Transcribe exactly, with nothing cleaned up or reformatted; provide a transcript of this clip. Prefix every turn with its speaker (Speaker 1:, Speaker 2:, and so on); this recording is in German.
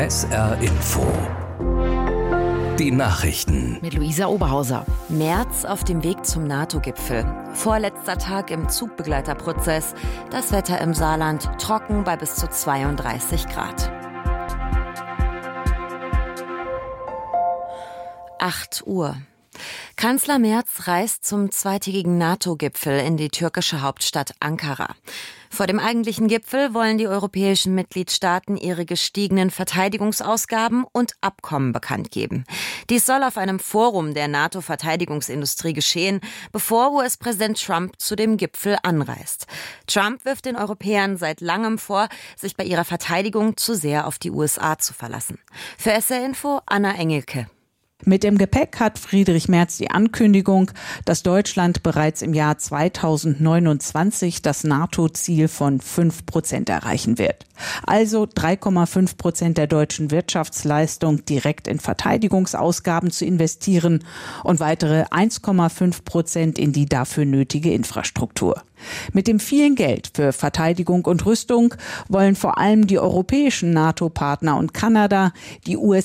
Speaker 1: S R Info. Die Nachrichten.
Speaker 2: Mit Luisa Oberhauser. Merz auf dem Weg zum NATO-Gipfel. Vorletzter Tag im Zugbegleiterprozess. Das Wetter im Saarland trocken bei bis zu zweiunddreißig Grad. acht Uhr. Kanzler Merz reist zum zweitägigen NATO-Gipfel in die türkische Hauptstadt Ankara. Vor dem eigentlichen Gipfel wollen die europäischen Mitgliedstaaten ihre gestiegenen Verteidigungsausgaben und Abkommen bekannt geben. Dies soll auf einem Forum der NATO-Verteidigungsindustrie geschehen, bevor U S-Präsident Trump zu dem Gipfel anreist. Trump wirft den Europäern seit langem vor, sich bei ihrer Verteidigung zu sehr auf die U S A zu verlassen. Für S R Info Anna Engelke.
Speaker 3: Mit dem Gepäck hat Friedrich Merz die Ankündigung, dass Deutschland bereits im Jahr zweitausendneunundzwanzig das NATO-Ziel von fünf Prozent erreichen wird. Also drei Komma fünf Prozent der deutschen Wirtschaftsleistung direkt in Verteidigungsausgaben zu investieren und weitere eins Komma fünf Prozent in die dafür nötige Infrastruktur. Mit dem vielen Geld für Verteidigung und Rüstung wollen vor allem die europäischen NATO-Partner und Kanada die U S